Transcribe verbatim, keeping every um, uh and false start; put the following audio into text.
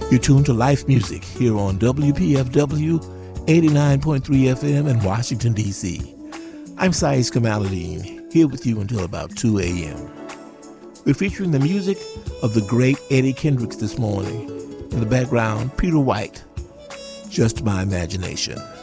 You're tuned to Life Music here on W P F W eighty-nine point three F M in Washington, D C I'm Saiz Kamaluddin, here with you until about two a.m. We're featuring the music of the great Eddie Kendricks this morning. In the background, Peter White, Just My Imagination.